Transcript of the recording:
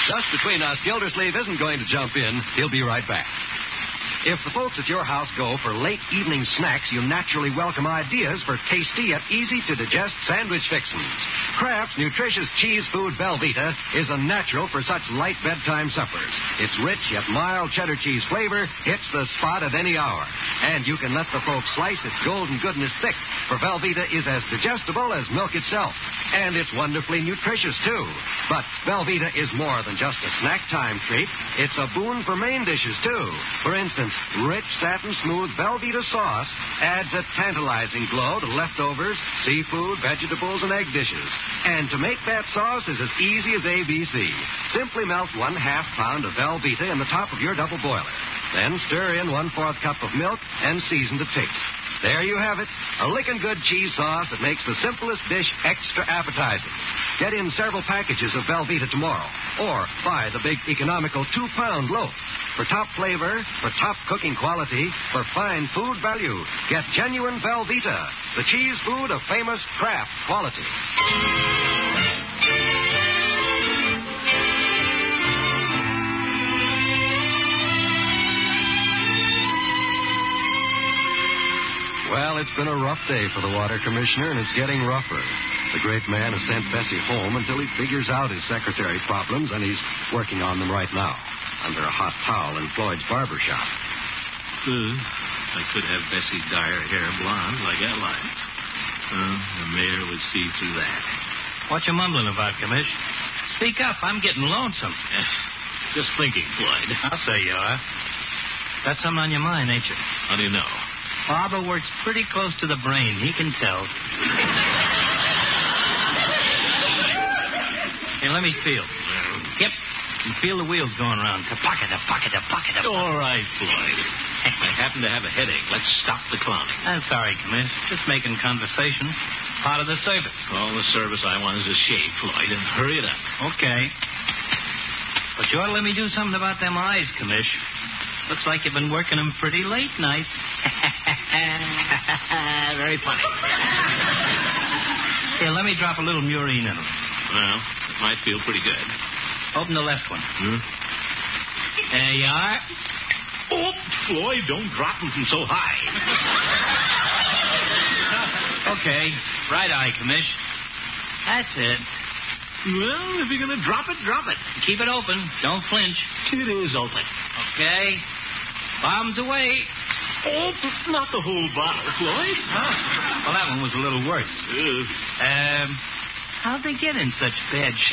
Just between us, Gildersleeve isn't going to jump in. He'll be right back. If the folks at your house go for late evening snacks, you naturally welcome ideas for tasty yet easy-to-digest sandwich fixins. Kraft's nutritious cheese food Velveeta is a natural for such light bedtime suppers. Its rich yet mild cheddar cheese flavor hits the spot at any hour. And you can let the folks slice its golden goodness thick, for Velveeta is as digestible as milk itself. And it's wonderfully nutritious, too. But Velveeta is more than just a snack time treat. It's a boon for main dishes, too. For instance, rich, satin-smooth Velveeta sauce adds a tantalizing glow to leftovers, seafood, vegetables, and egg dishes. And to make that sauce is as easy as ABC. Simply melt 1/2 pound of Velveeta in the top of your double boiler. Then stir in 1/4 cup of milk and season to taste. There you have it, a lickin' good cheese sauce that makes the simplest dish extra appetizing. Get in several packages of Velveeta tomorrow, or buy the big economical 2-pound loaf. For top flavor, for top cooking quality, for fine food value, get genuine Velveeta, the cheese food of famous Kraft quality. Well, it's been a rough day for the water commissioner, and it's getting rougher. The great man has sent Bessie home until he figures out his secretary problems, and he's working on them right now, under a hot towel in Floyd's barber shop. I could have Bessie dye her hair blonde like I liked. The mayor would see through that. What you mumbling about, Commish? Speak up. I'm getting lonesome. Just thinking, Floyd. I'll say you are. Got something on your mind, ain't you? How do you know? Barbara works pretty close to the brain. He can tell. Hey, let me feel. Yep. You feel the wheels going around. Pocket. All right, Floyd. I happen to have a headache. Let's stop the clowning. I'm sorry, Commish. Just making conversation. Part of the service. All the service I want is a shave, Floyd, and hurry it up. Okay. But you ought to let me do something about them eyes, Commish. Looks like you've been working them pretty late nights. Very funny. Here, let me drop a little murine in them. Well, it might feel pretty good. Open the left one. There you are. Oh, Floyd, don't drop them from so high. Okay. Right eye, Commish. That's it. Well, if you're going to drop it, drop it. Keep it open. Don't flinch. It is open. Okay. Bombs away. Oh, not the whole bottle, Floyd. Well, that one was a little worse. How'd they get in such bad shape?